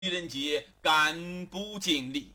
狄仁杰感不尽力。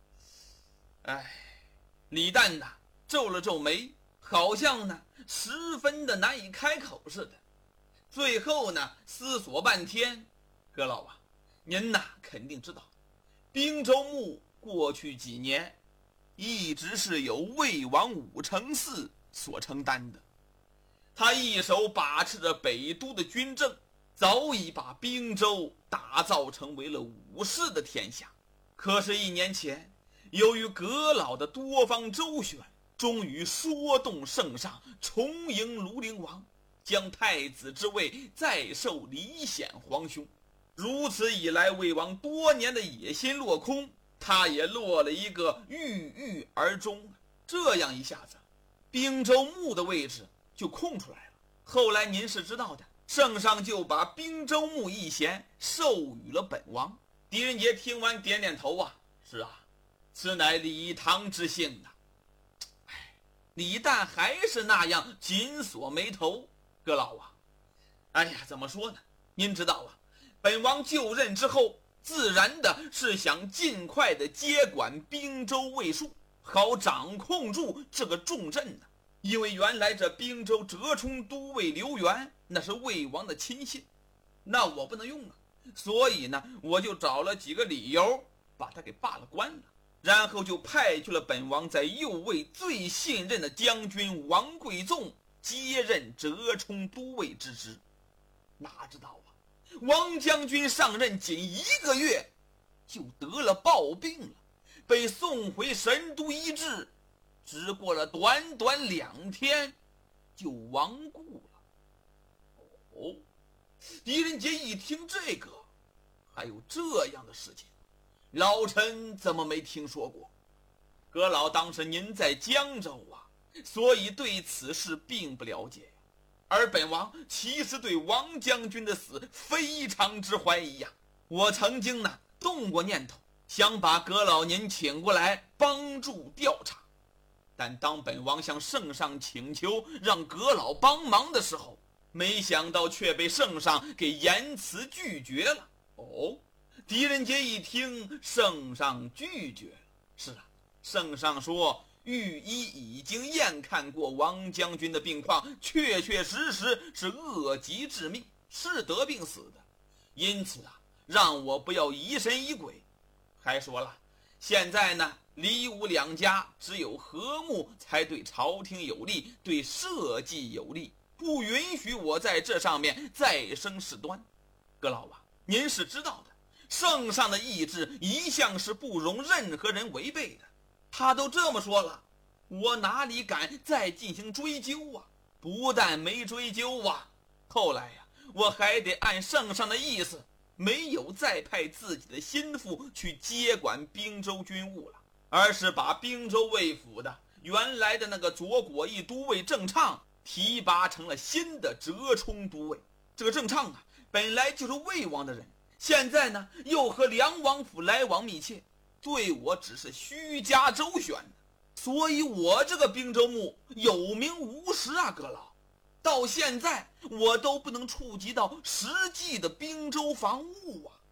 李旦呐皱了皱眉，好像呢十分的难以开口似的。最后呢思索半天，阁老啊，您呐肯定知道，滨州牧过去几年一直是由魏王武承嗣所承担的。他一手把持着北都的军政，早已把滨州打造成为了武士的天下。可是1年前，由于阁老的多方周旋，终于说动圣上重迎庐陵王，将太子之位再授李显皇兄。如此一来，魏王多年的野心落空，他也落了一个郁郁而终。这样一下子，滨州牧的位置就空出来了。后来您是知道的，圣上就把滨州牧一衔授予了本王。狄仁杰听完点点头啊，是啊，此乃李唐之幸啊。李旦还是那样紧锁眉头。阁老啊，怎么说呢？您知道啊，本王就任之后，自然的是想尽快的接管滨州卫戍，好掌控住这个重镇呢。因为原来这滨州折冲都尉刘元那是魏王的亲信，那我不能用啊，所以呢，我就找了几个理由把他给罢了官了，然后就派去了本王在右卫最信任的将军王贵纵接任折冲都尉之职。哪知道啊，王将军上任仅1个月就得了暴病了，被送回神都医治，只过了短短2天就亡故了。狄仁杰一听这个，还有这样的事情，老臣怎么没听说过？阁老当时您在江州啊，所以对此事并不了解。而本王其实对王将军的死非常之怀疑呀。我曾经呢动过念头，想把阁老您请过来帮助调查，但当本王向圣上请求让阁老帮忙的时候，没想到却被圣上给严词拒绝了。狄仁杰一听圣上拒绝了，是啊，圣上说御医已经验看过王将军的病况，确确实实是恶疾致命，是得病死的，因此啊，让我不要疑神疑鬼。还说了，现在呢，李武两家只有和睦才对朝廷有利，对社稷有利，不允许我在这上面再生事端。阁老啊，您是知道的，圣上的意志一向是不容任何人违背的。他都这么说了，我哪里敢再进行追究啊？不但没追究啊，后来呀，我还得按圣上的意思，没有再派自己的心腹去接管滨州军务了，而是把滨州卫府的原来的那个左果义都尉郑畅提拔成了新的折冲都尉。这个郑畅啊，本来就是魏王的人，现在呢又和梁王府来往密切，对我只是虚假周旋，所以我这个滨州牧有名无实啊。阁老，到现在我都不能触及到实际的滨州防务啊。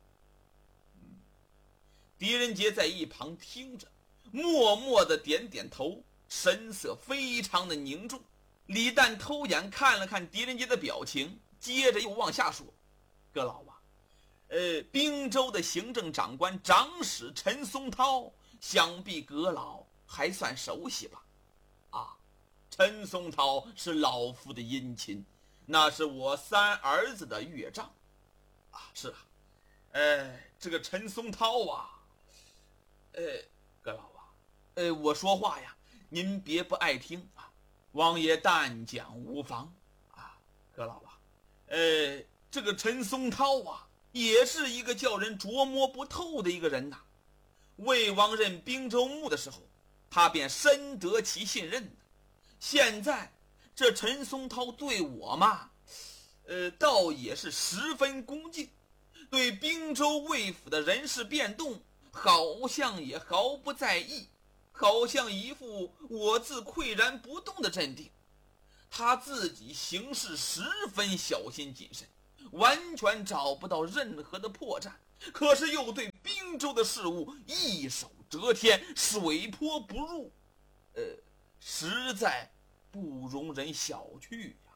狄仁杰在一旁听着，默默的点点头，神色非常的凝重。李旦偷眼看了看狄仁杰的表情，接着又往下说：阁老啊，滨州的行政长官长史陈松涛，想必阁老还算熟悉吧？陈松涛是老夫的姻亲，那是我3儿子的岳丈。是啊，这个陈松涛啊，阁老啊，我说话呀，您别不爱听啊，王爷但讲无妨啊。阁老啊，这个陈松涛啊，也是一个叫人琢磨不透的一个人呐。魏王任滨州牧的时候，他便深得其信任。现在这陈松涛对我嘛，倒也是十分恭敬，对滨州卫府的人事变动好像也毫不在意，好像一副我自岿然不动的镇定。他自己行事十分小心谨慎，完全找不到任何的破绽， 可是又对滨州的事务一手遮天，水泼不入，实在不容人小觑呀。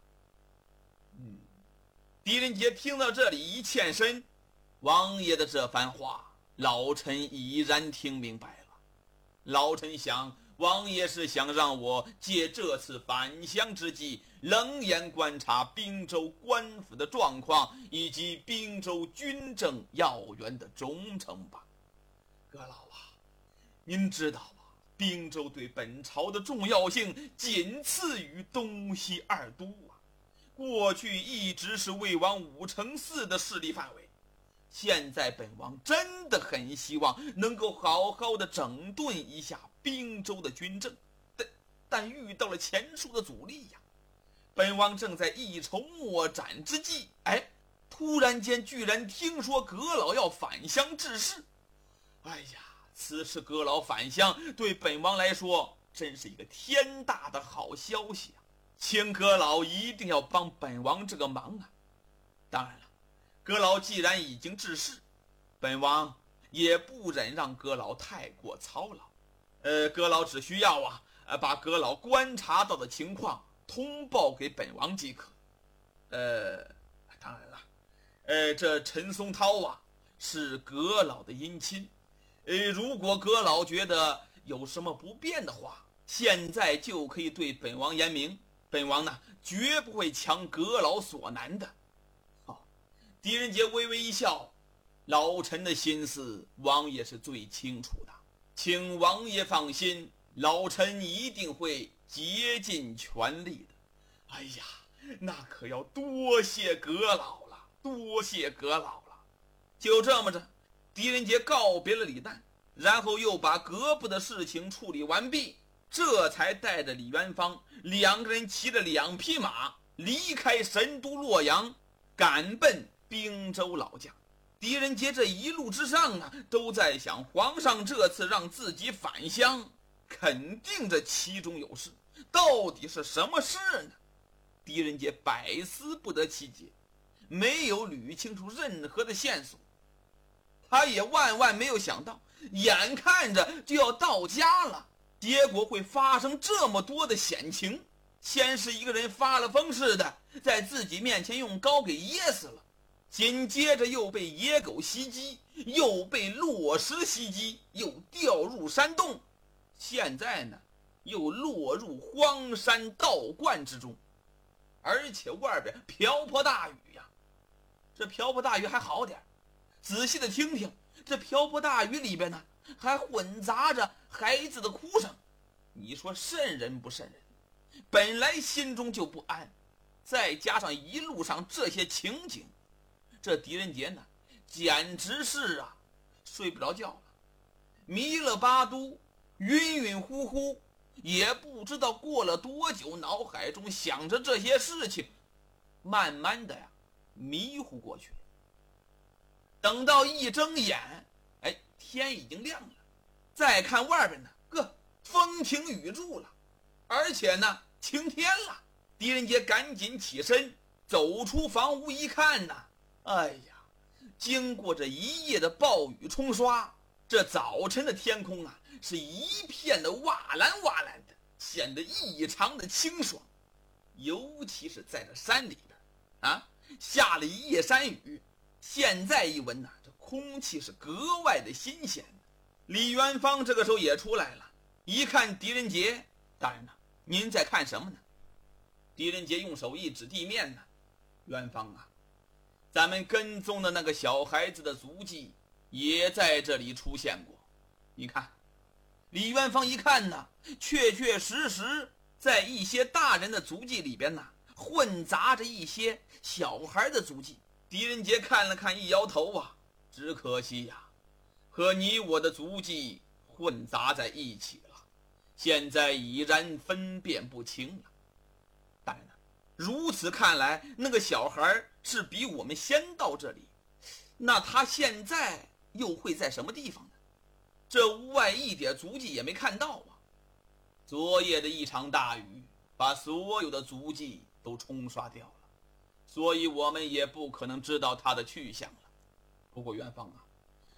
狄仁杰听到这里一欠身，王爷的这番话，老臣已然听明白了。老臣想，王爷是想让我借这次返乡之际，冷眼观察滨州官府的状况，以及滨州军政要员的忠诚吧。阁老啊，您知道吧，滨州对本朝的重要性仅次于东西二都啊。过去一直是魏王武承嗣的势力范围，现在本王真的很希望能够好好的整顿一下滨州的军政，但遇到了前述的阻力呀。本王正在一筹莫展之际，突然间居然听说阁老要返乡治事。哎呀，此时阁老返乡对本王来说真是一个天大的好消息啊！请阁老一定要帮本王这个忙啊！当然了，阁老既然已经致仕，本王也不忍让阁老太过操劳。阁老只需要把阁老观察到的情况通报给本王即可。当然了，这陈松涛是阁老的姻亲，如果阁老觉得有什么不便的话，现在就可以对本王言明。本王呢，绝不会强阁老所难的。狄仁杰微微一笑，老臣的心思，王爷是最清楚的，请王爷放心，老臣一定会竭尽全力的。哎呀，那可要多谢阁老了，多谢阁老了。就这么着，狄仁杰告别了李旦，然后又把阁部的事情处理完毕，这才带着李元芳两个人骑着2匹马离开神都洛阳，赶奔滨州老家。狄仁杰这一路之上都在想，皇上这次让自己返乡，肯定这其中有事，到底是什么事呢？狄仁杰百思不得其解，没有捋清楚任何的线索。他也万万没有想到，眼看着就要到家了，结果会发生这么多的险情。先是一个人发了疯似的在自己面前用膏给噎死了，紧接着又被野狗袭击，又被落石袭击，又掉入山洞，现在呢又落入荒山道观之中，而且外边瓢泼大雨呀。这瓢泼大雨还好点，仔细的听听，这瓢泼大雨里边呢还混杂着孩子的哭声，你说瘆人不瘆人？本来心中就不安，再加上一路上这些情景，这狄仁杰呢简直是睡不着觉了，迷了八都，晕晕乎乎，也不知道过了多久，脑海中想着这些事情，慢慢的迷糊过去了。等到一睁眼，天已经亮了，再看外边呢，风停雨住了，而且呢晴天了。狄仁杰赶紧起身走出房屋一看呢，哎呀，经过这一夜的暴雨冲刷，这早晨的天空是一片的瓦蓝瓦蓝的，显得异常的清爽。尤其是在这山里边下了一夜山雨，现在一闻这空气是格外的新鲜的。李元芳这个时候也出来了，一看狄仁杰，大人您在看什么呢？狄仁杰用手一指地面呢，元芳咱们跟踪的那个小孩子的足迹也在这里出现过。你看，李元芳一看呢，确确实实在一些大人的足迹里边混杂着一些小孩的足迹。狄仁杰看了看，一摇头只可惜和你我的足迹混杂在一起了，现在已然分辨不清了。当然如此看来，那个小孩是比我们先到这里，那他现在又会在什么地方呢？这屋外一点足迹也没看到昨夜的一场大雨把所有的足迹都冲刷掉了，所以我们也不可能知道他的去向了。不过元芳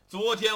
昨天